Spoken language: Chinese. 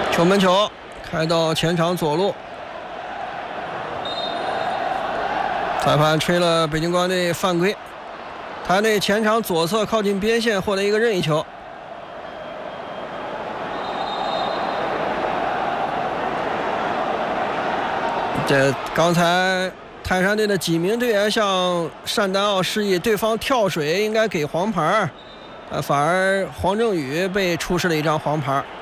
球门球开到前场左路，裁判吹了北京国安队犯规，台内前场左侧靠近边线获得一个任意球。这刚才泰山队的几名队员向单丹奥示意对方跳水应该给黄牌，反而黄正宇被出示了一张黄牌。